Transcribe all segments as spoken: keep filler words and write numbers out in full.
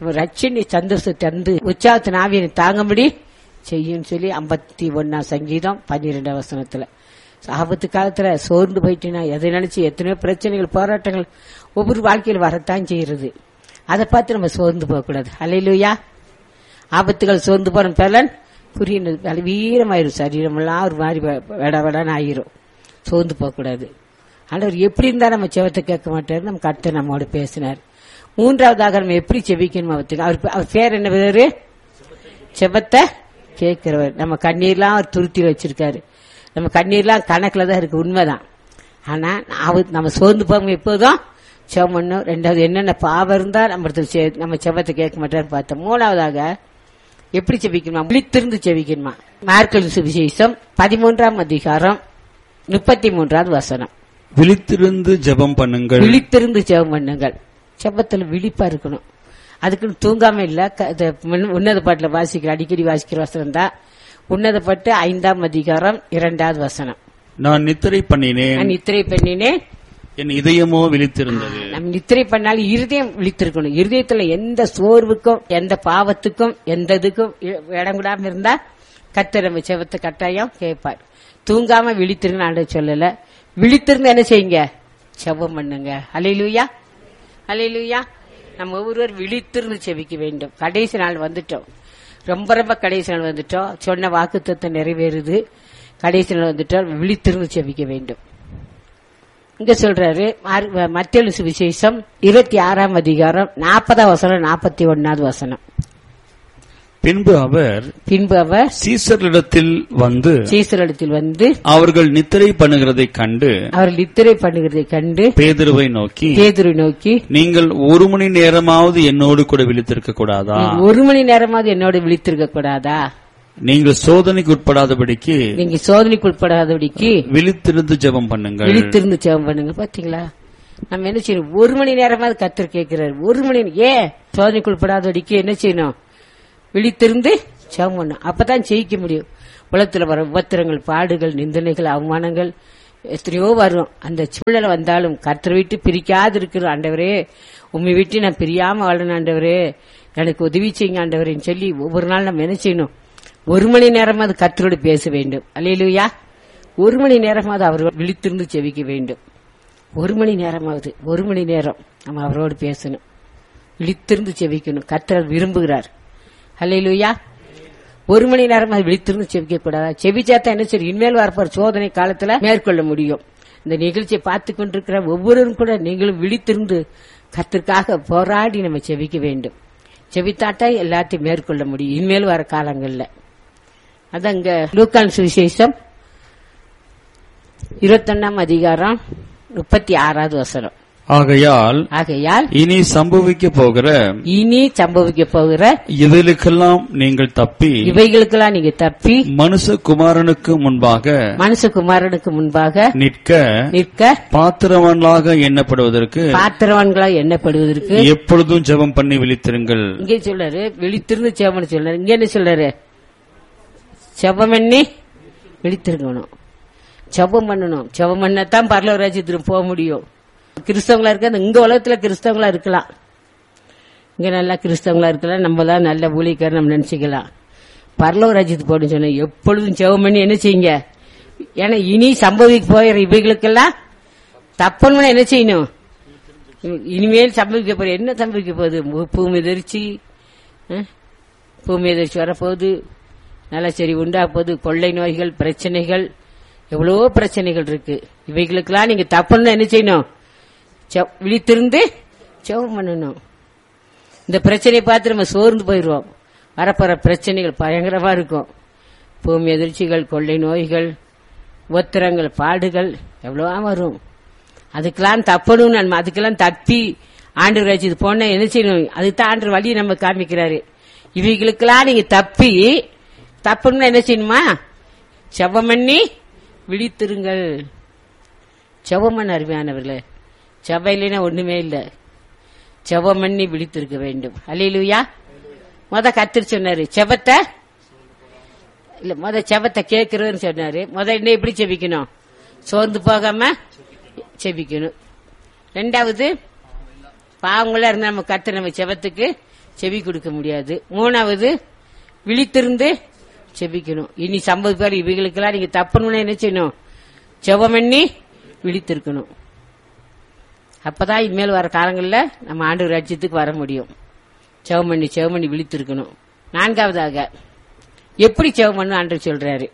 ரட்சணி சந்தோஷத்தை தந்து உற்சாகத்தின் ஆவியை தாங்கும்படி செய்யும் சொல்லி ஐம்பத்தி ஒன்னாம் சங்கீதம் பன்னிரெண்டாம் வசனத்துல ஆபத்து காலத்துல சோர்ந்து போயிட்டுனா எதை நினைச்சு எத்தனையோ பிரச்சனைகள் போராட்டங்கள் ஒவ்வொரு வாழ்க்கையில் வரத்தான் செய்யறது. அதை பார்த்து நம்ம சோர்ந்து போக கூடாது. அல்லேலூயா. ஆபத்துகள் சோர்ந்து போற பலன் புரியுது, வீரமாயிரும், சரீரம் எல்லாம் ஒரு மாதிரி வெட வெடான்னு ஆயிரும். சோர்ந்து போக கூடாது. ஆண்டவர் எப்படி இருந்தா நம்ம செவத்தை கேட்க மாட்டாரு, நம்ம கர்த்தர் நம்மோட பேசினார். மூன்றாவதாக நம்ம எப்படி செபிக்கணும் அவத்துக்கு அவர் அவர் பேர் என்ன பேரு? செபத்தை கேட்கிறவர். நம்ம கண்ணீர்லாம் அவர் துருத்தி வச்சிருக்காரு. நம்ம கண்ணீர்லாம் கணக்குல தான் இருக்கு, உண்மைதான். ஆனா நம்ம சோர்ந்து போக எப்போதும் செவம் பண்ணும். ரெண்டாவது என்னென்ன பாவம் இருந்தா நம்ம நம்ம செபத்தை கேட்க மாட்டாரு பார்த்தோம். மூணாவதாக எப்படி செபிக்கணுமா? விழித்திருந்து செபிக்கணுமா? மார்க்கல் சுவிசேஷம் பதிமூன்றாம் அதிகாரம் முப்பத்தி மூன்றாவது வசனம். விழித்திருந்து ஜெபம் பண்ணுங்கள். விழித்திருந்து ஜெபம் பண்ணுங்கள். செபத்துல விழிப்பா இருக்கணும். அதுக்குன்னு தூங்காம இல்ல. உன்னத பாட்டுல வாசிக்கிற அடிக்கடி வாசிக்கிற வசனம் தான் உன்னத பாட்டு ஐந்தாம் அதிகாரம் இரண்டாவது வசனம். நான் நித்திரை பண்ணினேன், நான் நித்திரை பண்ணினேன், என் இதயமோ விழித்திருந்தது. நம்ம நித்திரை பண்ணாலும் இருதயம் விழித்திருக்கணும். இருதயத்துல எந்த சோர்வுக்கும் எந்த பாவத்துக்கும் எந்த இதுக்கும் இடம் கூடாம இருந்தா கர்த்தர் நம்ம செபத்தை கட்டாயம் கேட்பார். தூங்காம விழித்திருங்க ஆண்டவர் சொல்லல. விழித்திருந்து என்ன செய்யுங்க? செபம் பண்ணுங்க. அல்லேலூயா, அல்லேலூயா. நம்ம ஒவ்வொருவர் விழித்திருந்து செபிக்க வேண்டும். கடைசி நாள் வந்துட்டோம், ரொம்ப ரொம்ப கடைசி நாள் வந்துட்டோம். சொன்ன வாக்குத்தத்தம் நிறைவேறுது. கடைசி நாள் வந்துட்டோம், விழித்திருந்து செபிக்க வேண்டும். இங்க சொல்றாரு மத்தேயு சுவிசேஷம் இருபத்தி ஆறாம் அதிகாரம் நாற்பதாம் வசனம் நாற்பத்தி ஒன்னாவது வசனம். பின்பு அவர் பின்பு அவர் சீசரிடத்தில் வந்து சீசரிடத்தில் வந்து அவர்கள் நித்திரை பண்ணுகிறதை கண்டு அவர்கள் நித்திரை பண்ணுகிறதை கண்டு பேதுருவை நோக்கி பேதுருவை நோக்கி நீங்கள் ஒரு மணி நேரமாவது என்னோடு கூட விழித்திருக்க கூடாதா? ஒரு மணி நேரமாவது என்னோடு விழித்திருக்க கூடாதா? நீங்கள் சோதனைக்கு உட்படாதபடிக்கு நீங்க சோதனைக்கு உட்படாதபடிக்கு விழித்திருந்து ஜெபம் பண்ணுங்கள். விழித்திருந்து ஜெபம் பண்ணுங்க. பாத்தீங்களா, நம்ம என்ன செய்யணும்? ஒரு மணி நேரமாவது கர்த்தர் கேட்கிறார். ஒரு மணி ஏன் சோதனைக்கு உட்படாதபடிக்கு என்ன செய்யணும்? விழித்திருந்து ஜெபம் பண்ணணும். அப்பதான் ஜெயிக்க முடியும். உலகத்துல வர உபத்திரங்கள், பாடுகள், நிந்தனைகள், அவமானங்கள் எத்தனையோ வரும். அந்த சூழலை வந்தாலும் கர்த்தரை விட்டு பிரிக்காது இருக்கிற ஆண்டவரே, உண்மை விட்டு நான் பிரியாம வாழணும் ஆண்டவரே, எனக்கு உதவி செய்யுங்க ஆண்டவரேன்னு சொல்லி ஒவ்வொரு நாள் நம்ம என்ன செய்யணும்? ஒரு மணி நேரமாவது கர்த்தரோடு பேச வேண்டும். அல்லேலூயா. ஒரு மணி நேரமாவது அவர் விழித்திருந்து செவிக்க வேண்டும். ஒரு மணி நேரமாவது ஒரு மணி நேரம் நம்ம அவரோடு பேசணும், விழித்திருந்து செவிக்கணும். கர்த்தர் விரும்புகிறார். அல்லேலூயா. ஒரு மணி நேரமாவது விழித்திருந்து செவிக்க கூடாதா? செவிச்சாத்தான் என்ன சரி இனிமேல் வரப்போற சோதனை காலத்துல மேற்கொள்ள முடியும். இந்த நிகழ்ச்சியை பார்த்து கொண்டிருக்கிற ஒவ்வொருவரும் கூட நீங்களும் விழித்திருந்து கர்த்தருக்காக போராடி நம்ம செவிக்க வேண்டும். செவித்தாட்டா எல்லாத்தையும் மேற்கொள்ள முடியும் இனிமேல் வர காலங்கள்ல. அதான் இங்க லூக்கான் சுவிசேஷம் இருபத்தி ஒன்னாம் அதிகாரம் முப்பத்தி ஆறாவது வசனம். ஆகையால் ஆகையால் இனி சம்பவிக்க போகிற இனி சம்பவிக்க போகிற இவைகளுக்கெல்லாம் நீங்கள் தப்பி இவைகளுக்கெல்லாம் நீங்க தப்பி மனுஷகுமாரனுக்கு முன்பாக மனுஷகுமாரனுக்கு முன்பாக நிற்க நிற்க பாத்திரவான்களாக எண்ணப்படுவதற்கு பாத்திரவான்களாக எண்ணப்படுவதற்கு எப்பொழுதும் ஜெபம் பண்ணி விழித்திருங்கள். இங்கே சொல்றாரு விழித்திருந்து ஜெபம் சொல்றாரு. இங்க என்ன சொல்றாரு? ஜெபம் பண்ணி விழித்திருக்கணும், ஜெபம் பண்ணணும். ஜெபம் பண்ணத்தான் பரலோக ராஜ்யத்துக்கு போக முடியும். கிறிஸ்தவங்களா இருக்க இங்க உலகத்துல கிறிஸ்தவங்களா இருக்கலாம், இங்க நல்லா கிறிஸ்தவங்களா இருக்கலாம், நம்ம தான் நல்ல ஊழியக்காரர் நம்ம நினைச்சுக்கலாம். பரலோக ராஜ்யத்துக்கு போகணும்னு சொன்ன எப்பொழுதும் ஜெபம் பண்ணி என்ன செய்யுங்க? ஏன்னா இனி சம்பவிக்க போகிற இவைகளுக்கெல்லாம் தப்பன்னு என்ன செய்யணும்? இனிமேல் சம்பவிக்க போற என்ன சம்பவிக்க போகுது? பூமி எதிர்ச்சி, பூமி எதிர்ச்சி வரப்போகுது, நிலச்சரி உண்டா போகுது, கொள்ளை நோய்கள், பிரச்சனைகள், எவ்வளவோ பிரச்சனைகள் இருக்கு. இவைகளுக்கெல்லாம் நீங்க தப்புன்னு என்ன செய்யணும்? விழித்திருந்து ஜெபம் பண்ணணும். இந்த பிரச்சனையை பார்த்து நம்ம சோர்ந்து போயிடுவோம். வரப்போற பிரச்சனைகள் பயங்கரமா இருக்கும். பூமி எதிர்ச்சிகள், கொள்ளை நோய்கள், உத்திரங்கள், பாடுகள் எவ்வளவா வரும். அதுக்கெல்லாம் தப்பணும். நம்ம அதுக்கெல்லாம் தப்பி ஆண்டவர் ராஜ்யத்து போன என்ன செய்யணும்? அதுதான் ஆண்டவர் வழியை நம்ம காமிக்கிறாரு. இவைகளுக்கெல்லாம் நீங்க தப்பி தப்பணும்னா என்ன செய்யணுமா? ஜெபம் பண்ணி விழித்திருங்கள். ஜெபம் பண்ண அருமையானவர்களே, ஜெபம் இல்லைன்னா ஒண்ணுமே இல்ல. ஜெபம் பண்ணி விழித்திருக்க வேண்டும். அல்லேலூயா. முத கர்த்தர் சொன்னாரு ஜெபத்தை இல்ல, முத ஜெபத்தை கேட்கிறதுன்னு சொன்னாரு. முத என்ன எப்படி செபிக்கணும்? சோர்ந்து போகாம செபிக்கணும். ரெண்டாவது பாவங்களா இருந்தா நம்ம கர்த்தர் நம்ம ஜெபத்துக்கு செவி கொடுக்க முடியாது. மூணாவது விழித்திருந்து செபிக்கணும். இனி சம்பது பேர் இவைகளுக்கெல்லாம் நீங்க தப்பணும்னு என்ன செய்யணும்? ஜெபம் பண்ணி விழித்திருக்கணும். அப்பதான் இனிமேல் வர காலங்களில் நம்ம ஆண்டவர் ராஜ்யத்துக்கு வர முடியும். ஜெபம் பண்ணி ஜெபம் பண்ணி விழித்திருக்கணும். நான்காவதாக எப்படி ஜெபம் பண்ணு ஆண்டவர் சொல்றாரு.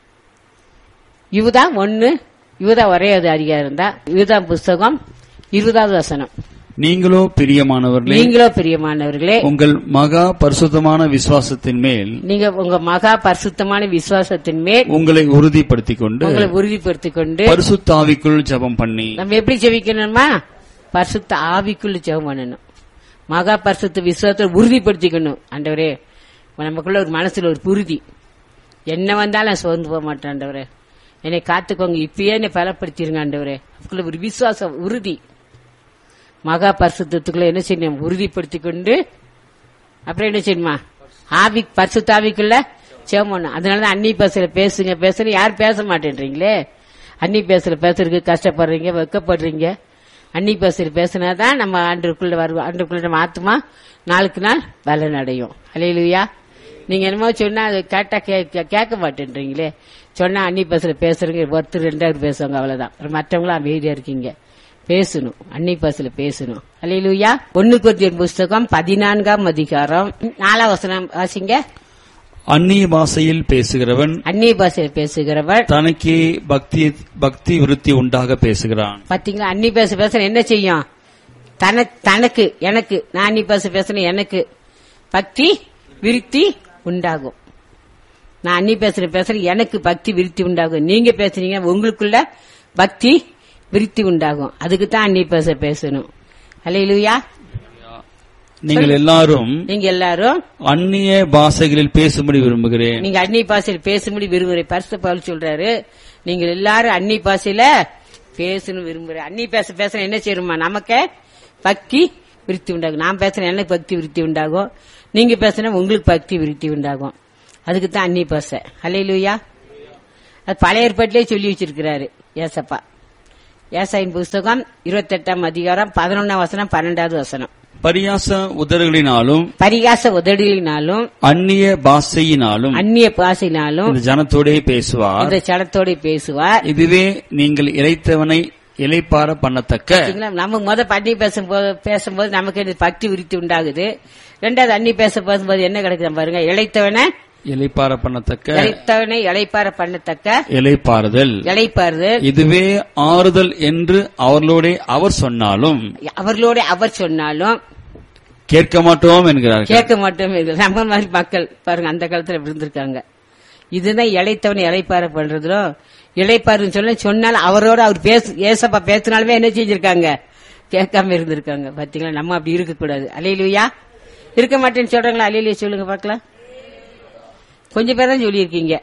இவதான் ஒன்னு, இவதான் ஒரே அது அதிகாரம் தான். இதுதான் புஸ்தகம் இருபதாவது வசனம். நீங்களோ பிரியமானவர்களே நீங்களோ பிரியமானவர்களே உங்கள் மகா பரிசுத்தமான விசுவாசத்தின் மேல் நீங்க உங்க மகா பரிசுத்தமான விசுவாசத்தின் மேல் உங்களை உறுதிப்படுத்திக் கொண்டு உங்களை உறுதிப்படுத்திக் கொண்டு பரிசுத்த ஆவிக்குள் ஜெபம் பண்ணி. நம்ம எப்படி ஜெபிக்கணுமா? பரிசுத்த ஆவிக்குள்ள ஜெபம் பண்ணணும். மகா பரிசுத்த விசுவாசத்தை உறுதிப்படுத்திக்கணும். ஆண்டவரே, நமக்குள்ள ஒரு மனசுல ஒரு உறுதி, என்ன வந்தாலும் நான் சோர்ந்து போக மாட்டேன் ஆண்டவரே, என்னை காத்துக்கோங்க, இப்பயே என்னை பலப்படுத்திருங்க ஆண்டவரே. அதுக்குள்ள ஒரு விசுவாசம் உறுதி. மகா பரிசுத்தத்துக்குள்ள என்ன செய்யணும்? உறுதிப்படுத்திக் கொண்டு அப்புறம் என்ன செய்யணுமா? ஆவி பரிசுத்த ஆவிக்குள்ள ஜெபம் பண்ணணும். அதனாலதான் அன்னி பேசல பேசுங்க பேசுங்க யாரும் பேச மாட்டேன்றீங்களே. அன்னி பேசல பேசுறதுக்கு கஷ்டப்படுறீங்க, வெக்கப்படுறீங்க. அன்னி பேசல பேசினாதான் நம்ம ஆண்டுக்குள்ள வருவோம். ஆண்டுக்குள்ள நம்ம ஆத்மா நாளுக்கு நாள் பலன் அடையும். அல்லேலூயா. நீங்க என்னமோ சொன்னா அது கேட்டா கேட்க மாட்டேன்றீங்களே. சொன்னா அன்னி பேசல பேசுறீங்க, ஒருத்தர் ரெண்டாவது பேசுவாங்க, அவ்வளவுதான். மற்றவங்களும் அமைதியா இருக்கீங்க. பேசணும், அன்னி பேசல பேசணும். அல்லேலூயா. ஒன்னு கொரிந்தியர் புஸ்தகம் பதினான்காம் அதிகாரம் நாலாம் வசனம் வாசிங்க. அந்நிய பாஷையில் பேசுகிறவன் அந்நிய பாஷையில் பேசுகிறவன் தனக்கே பக்தி பக்தி விருத்தி உண்டாக பேசுகிறான். பாத்தீங்களா? அன்னி பேச பேச என்ன செய்யும்? தனக்கு எனக்கு நான் அன்னி பேச பேசணும், எனக்கு பக்தி விருத்தி உண்டாகும். நான் அன்னி பேசுற பேசுறேன், எனக்கு பக்தி விருத்தி உண்டாகும். நீங்க பேசுறீங்க, உங்களுக்குள்ள பக்தி விருத்தி உண்டாகும். அதுக்கு தான் அன்னி பேச பேசணும். அல்லேலூயா. நீங்கள் எல்லாரும் நீங்க எல்லாரும் அந்நிய பாஷைகளில் பேசும்படி விரும்புகிறேன். நீங்க அந்நிய பாஷையில் பேசும்படி விரும்புகிறேன். பரிசுத்த பவுல் சொல்றாரு, நீங்கள் எல்லாரும் அந்நிய பாஷையில பேசணும் விரும்புகிறேன். அந்நிய பேச பேச என்ன செய்யணுமா? நமக்கு பக்தி விருத்தி உண்டாகும். நான் பேசுறேன், எனக்கு பக்தி விருத்தி உண்டாகும். நீங்க பேசுனா உங்களுக்கு பக்தி விருத்தி உண்டாகும். அதுக்கு தான் அந்நிய பாஷை. அல்லேலூயா. அது பழைய ஏற்பாட்டிலே சொல்லி வச்சிருக்கிறாரு ஏசப்பா. ஏசாயின் புஸ்தகம் இருபத்தி எட்டாம் அதிகாரம் பதினொன்னாம் வசனம் பன்னெண்டாவது வசனம். பரியாச உதடுகளினாலும் பரிகாச உதடுகளினாலும் அந்நிய பாஷையினாலும் அந்நிய பாஷையினாலும் இந்த ஜனத்தோடே பேசுவார். இந்த ஜனத்தோட பேசுவார். இதுவே நீங்கள் இளைத்தவனை இளைப்பார பண்ணத்தக்க. நம்ம முத பண்ணி பேசும்போது பேசும்போது நமக்கு பக்தி விருத்தி உண்டாகுது. ரெண்டாவது அன்னி பேச பேசும்போது என்ன கிடைக்குது பாருங்க, இளைத்தவனை இளைப்பார பண்ணத்தக்க, இளைத்தவனை இளைப்பார பண்ணத்தக்க இளைப்பாறுதல் இளைப்பாறுதல் இதுவே ஆறுதல் என்று அவர்களோட அவர் சொன்னாலும் அவர்களோட அவர் சொன்னாலும் கேட்க மாட்டோம் என்கிறார்கள். கேட்க மாட்டோம். நம்ம மாதிரி மக்கள் பாருங்க அந்த காலத்துல இருந்திருக்காங்க. இதுதான் இளைத்தவனை இளைப்பார பண்றதும் இளைப்பாருன்னு சொல்ல சொன்னாலும் அவரோட அவர் பேச ஏசப்பா பேசினாலுமே என்ன செஞ்சிருக்காங்க? கேட்காம இருந்திருக்காங்க. பாத்தீங்களா? நம்ம அப்படி இருக்க கூடாது. அல்லேலூயா. இருக்க மாட்டேன்னு சொல்றாங்களா? அல்லேலூயா சொல்லுங்க பாக்கலாம். கொஞ்சம் பேர் தான் சொல்லியிருக்கீங்க.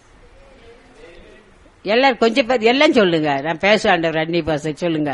எல்லாரும் கொஞ்சம் பேர் எல்லாம் சொல்லுங்க. நான் பேச ஆண்டவர் அன்னி பாச சொல்லுங்க.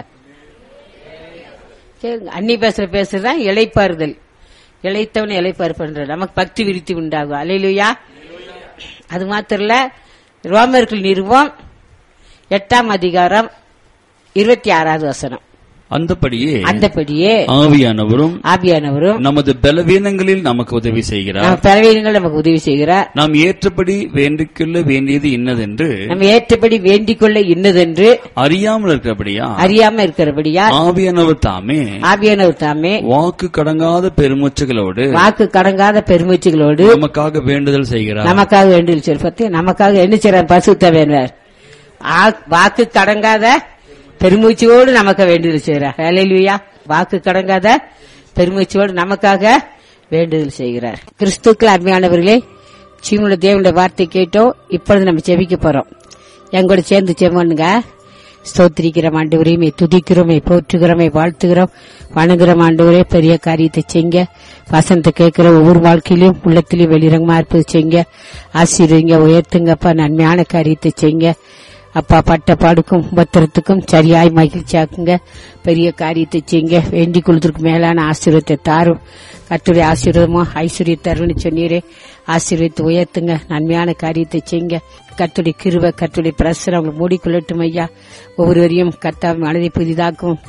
அன்னி பேசுற பேசுறதுதான் இளைப்பாறுதல். இளைத்தவனை இளைப்பாறு பண்றது நமக்கு பக்தி விருத்தி உண்டாகும். அல்லேலூயா. அது மாத்திரம் இல்ல, ரோமர்கள் நிறுவம் எட்டாம் அதிகாரம் இருபத்தி ஆறாவது வசனம். அந்தபடியே அந்தபடியே ஆவியானவரும் ஆவியானவரும் நமது பலவீனங்களில் நமக்கு உதவி செய்கிறார். பலவீனங்கள் நமக்கு உதவி செய்கிறார். நாம் ஏற்றபடி வேண்டிக்கொள்ள வேண்டியது இன்னதென்று நம்ம ஏற்றபடி வேண்டிக் கொள்ள இன்னதென்று அறியாமல் இருக்கிறபடியா அறியாம இருக்கிறபடியா ஆவியானவர் தாமே ஆவியானவர் தாமே வாக்கு கடங்காத பெருமூச்சுகளோடு வாக்கு கடங்காத பெருமூச்சுகளோடு நமக்காக வேண்டுதல் செய்கிறார். நமக்காக வேண்டுதல் செய்ய பத்தி நமக்காக என்ன செய்யறார்? பரிசுத்த வேண்டார். வாக்கு கடங்காத பெருமூச்சோடு நமக்கு வேண்டுதல் செய்கிறார். அல்லேலூயா. வாக்கு கடங்காத பெருமூச்சோடு நமக்காக வேண்டுதல் செய்கிறார். கிறிஸ்துக்கள் அருமையானவர்களே, ஜீவனுள்ள தேவனுடைய வார்த்தை கேட்டோம். இப்பொழுது நம்ம ஜெபிக்க போறோம். எங்கூட சேர்ந்து ஜெபம்ங்க. ஸ்தோத்திரிக்கிறோம் ஆண்டவரே, மே துதிக்கிறோம், மே போற்றுகிறோம், மே வாழ்த்துகிறோம், வணங்குகிறோம் ஆண்டவரே. பெரிய காரியத்தை செய்ங்க. வசனத்தை கேட்கிற ஒவ்வொரு வாழ்க்கையிலும் உள்ளத்திலும் வெளிரங்கமா இருப்பது செய்ங்க. ஆசீர்வதிங்க, உயர்த்துங்கப்பா. நன்மையான காரியத்தை செய்ங்க அப்பா. பட்ட பாடுக்கும் உபத்திரத்துக்கும் சரியாய் மகிழ்ச்சியாக்குங்க. பெரிய காரியத்தை செய்யுங்க. வேண்டிக் கொள்வதற்கு மேலான ஆசீர்வாதத்தை தாரும். கர்த்தருடைய ஆசீர்வாதமோ ஐஸ்வர்ய தருன்னு சொன்னீரே, ஆசீர்வதித்து உயர்த்துங்க. நன்மையான காரியத்தை செய்யுங்க. கர்த்தருடைய கிருபை, கர்த்தருடைய பிரசனம் அவங்களை மூடிக்கொள்ளட்டும் ஐயா. ஒவ்வொருவரையும் கர்த்தாவின் மனதை புதிதாக்கும்.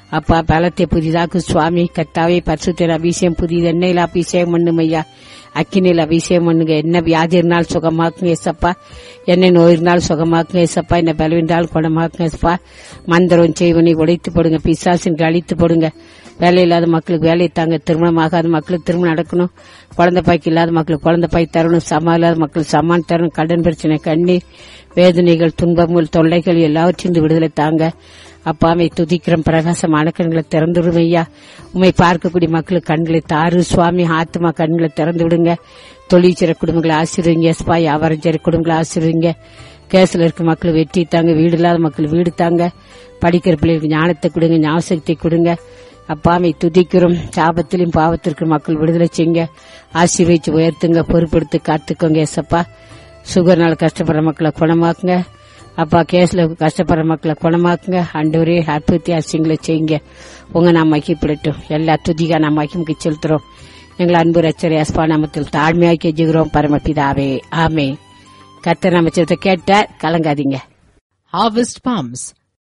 அப்பா பலத்தை புதிதாக்கு சுவாமி. கர்த்தாவே பரிசுத்தர் அபிஷேகம் புதிது எண்ணெயில் அபிஷேகம் பண்ணும் ஐயா. அக்கினியில் அபிஷேகம் பண்ணுங்க. என்ன வியாதி இருந்தாலும் சுகமாக்குங்க ஏசப்பா. என்ன நோய் இருந்தாலும் சுகமாக்குங்க ஏசப்பா. என்ன பலவீனால் குணமாக்குங்க ஏசப்பா. மந்திரம் செய்வனை உடைத்து போடுங்க. பிசாசின் அழித்து போடுங்க. வேலை இல்லாத மக்களுக்கு வேலை தாங்க. திருமணம் ஆகாத மக்களுக்கு திருமணம் நடக்கணும். குழந்தை பாய்க்கு இல்லாத மக்களுக்கு குழந்தை பாய் தரணும். சமா இல்லாத மக்களுக்கு சமான் தரணும். கடன் பிரச்சனை, கண்ணீர், வேதனைகள், துன்பங்கள், தொல்லைகள் எல்லாவற்றிலிருந்து விடுதலை தாங்க. அப்பாவை துதிக்கிறோம். பிரகாசமான கண்களை திறந்து விடுங்க ஐயா. உண்மை பார்க்கக்கூடிய மக்களுக்கு கண்களை தாரு சுவாமி. ஆத்மா கண்களை திறந்து விடுங்க. தொழிற்சிற குடும்பங்களை ஆசீர்வதிங்க ஸ்பா. வியாபாரம் செய்ற குடும்பங்களை ஆசீர்வதிங்க. கேஸ்ல இருக்க மக்கள் வெற்றி தாங்க. வீடு இல்லாத மக்கள் வீடு தாங்க. படிக்கிற பிள்ளைகளுக்கு ஞானத்தை கொடுங்க, ஞாபகத்தை கொடுங்க. அப்பாவை துதிக்கிறோம். சாபத்திலும் பாவத்திற்கு மக்கள் விடுதலை செய்யுங்க. ஆசீர்வதிச்சு உயர்த்துங்க. பொறுப்பெடுத்து காத்துக்கோங்க ஏசப்பா. சுகர்னால கஷ்டப்படுற மக்களை குணமாக்குங்க அப்பா. கேஸ்ல கஷ்டப்படுற மக்களை குணமாக்குங்க. ஆண்டவரே அற்புதத்தை அசியங்களை செய்யுங்க. உங்க நாம் மகிப்படட்டும். எல்லா துதிகா நாம் மகிமுக்கு செலுத்துறோம். எங்கள் அன்பு ரச்சரை அஸ்பா நாமத்தில் தாழ்மையாக்கி ஜெகிறோம் பரமபிதாவே, ஆமே. கர்த்தர் நாமத்தை கேட்ட கலங்காதீங்க. Harvest Palms.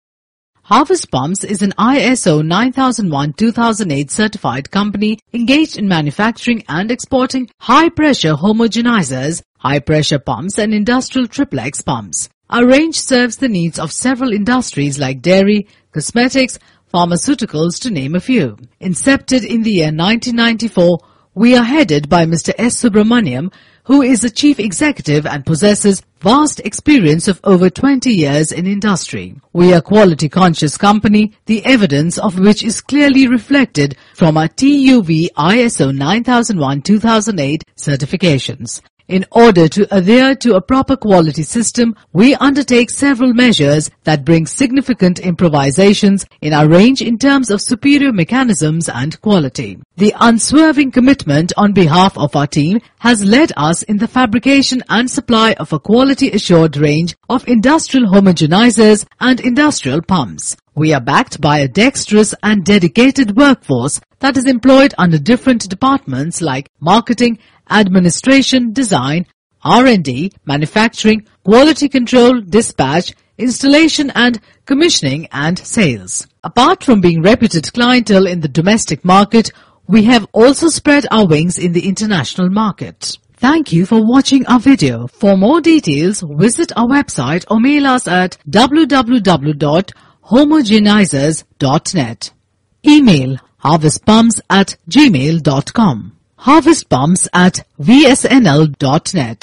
Harvest Palms is an I S O nine thousand one two thousand eight certified company engaged in manufacturing and exporting high-pressure homogenizers, high-pressure pumps and industrial triplex pumps. Our range serves the needs of several industries like dairy, cosmetics, pharmaceuticals to name a few. Incepted in the year nineteen ninety-four, we are headed by Mister S. Subramaniam, who is the chief executive and possesses vast experience of over twenty years in industry. We are a quality conscious company, the evidence of which is clearly reflected from our T U V I S O nine thousand one two thousand eight certifications. In order to adhere to a proper quality system, we undertake several measures that bring significant improvisations in our range in terms of superior mechanisms and quality. The unswerving commitment on behalf of our team has led us in the fabrication and supply of a quality assured range of industrial homogenizers and industrial pumps. We are backed by a dexterous and dedicated workforce that is employed under different departments like marketing, administration, design, R and D, manufacturing, quality control, dispatch, installation and commissioning and sales. Apart from being reputed clientele in the domestic market, we have also spread our wings in the international market. Thank you for watching our video. For more details, visit our website or mail us at w w w dot homogenizers dot net. Email harvestpumps at gmail dot com. harvestpumps at v s n l dot net.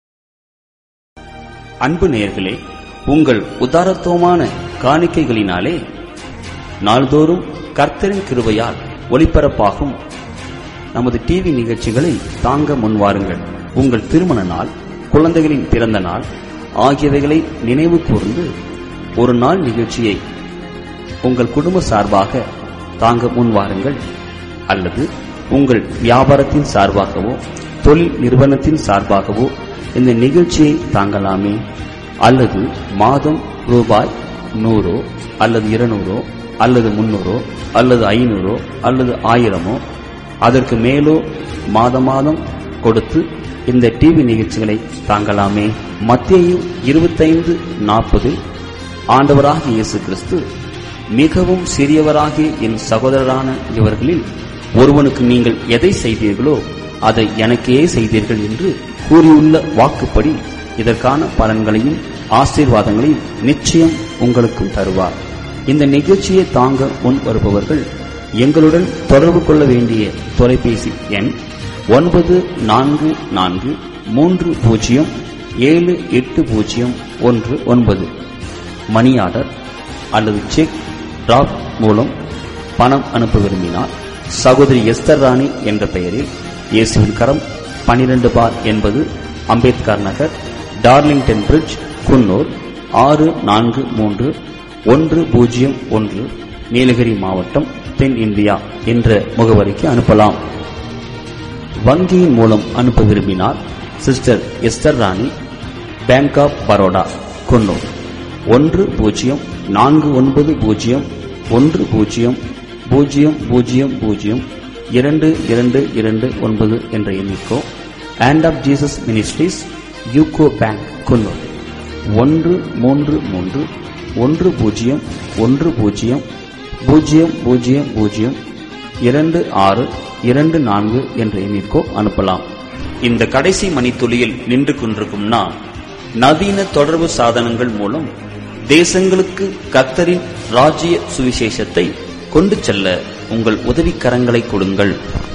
அன்பு நேயர்களே, உங்கள் உதாரத்துவமான காணிக்கைகளினாலே நாள்தோறும் கர்த்தரின் கிருபையால் ஒளிபரப்பாகும் நமது TV நிகழ்ச்சிகளை தாங்க முன்வாருங்கள். உங்கள் திருமண நாள், குழந்தைகளின் பிறந்த நாள் ஆகியவைகளை நினைவு கூர்ந்து ஒரு நாள் நிகழ்ச்சியை உங்கள் குடும்ப சார்பாக தாங்க முன்வாருங்கள். அல்லது உங்கள் வியாபாரத்தின் சார்பாகவோ தொழில் நிறுவனத்தின் சார்பாகவோ இந்த நிகழ்ச்சியை தாங்கலாமே. அல்லது மாதம் ரூபாய் நூறோ அல்லது இருநூறோ அல்லது முன்னூறோ அல்லது ஐநூறோ அல்லது ஆயிரமோ அதற்கு மேலோ மாத மாதம் கொடுத்து இந்த டிவி நிகழ்ச்சிகளை தாங்கலாமே. மத்தேயு இருபத்தைந்து நாற்பது ஆண்டவராகிய இயேசு கிறிஸ்து, மிகவும் சிறியவராகிய என் சகோதரரான இவர்களில் ஒருவனுக்கு நீங்கள் எதை செய்தீர்களோ அதை எனக்கே செய்தீர்கள் என்று கூறியுள்ள வாக்குப்படி இதற்கான பலன்களையும் ஆசீர்வாதங்களையும் நிச்சயம் உங்களுக்கும் தருவார். இந்த நிகழ்ச்சியை தாங்க முன் வருபவர்கள் எங்களுடன் தொடர்பு கொள்ள வேண்டிய தொலைபேசி எண் ஒன்பது நான்கு நான்கு மூன்று பூஜ்ஜியம் ஏழு எட்டு பூஜ்ஜியம் ஒன்று ஒன்பது. மணி ஆர்டர் அல்லது செக் டிராப் மூலம் பணம் அனுப்ப விரும்பினார் சகோதரி எஸ்தர் ராணி என்ற பெயரில் இயேசுவின் கரம் பனிரெண்டு பார் என்பது அம்பேத்கர் நகர், டார்லிங்டன் பிரிட்ஜ், குன்னூர் ஆறு நான்கு மூன்று ஒன்று பூஜ்ஜியம் ஒன்று, நீலகிரி மாவட்டம், தென் இந்தியா என்ற முகவரிக்கு அனுப்பலாம். வங்கியின் மூலம் அனுப்ப விரும்பினார் சிஸ்டர் எஸ்தர் ராணி, பேங்க் ஆப் பரோடா, குன்னூர் ஒன்று பூஜ்ஜியம் நான்கு ஒன்பது பூஜ்ஜியம் ஒன்று பூஜ்ஜியம் பூஜ்ஜியம் பூஜ்ஜியம் பூஜ்ஜியம் இரண்டு இரண்டு இரண்டு ஒன்பது என்ற எண்ணிக்கோ. Hand of Jesus ministries, UCO bank, Coonoor ஒன்று மூன்று மூன்று ஒன்று பூஜ்ஜியம் ஒன்று பூஜ்ஜியம் பூஜ்ஜியம் பூஜ்ஜியம் பூஜ்ஜியம் இரண்டு ஆறு இரண்டு நான்கு என்ற எண்ணிற்கோ அனுப்பலாம். இந்த கடைசி மணித்துளியில் நின்று கொண்டிருக்கும் நான், நவீன தொடர்பு சாதனங்கள் மூலம் தேசங்களுக்கு கர்த்தரின் ராஜ்ய சுவிசேஷத்தை கொண்டு செல்ல உங்கள் உதவிக்கரங்களை கொடுங்கள்.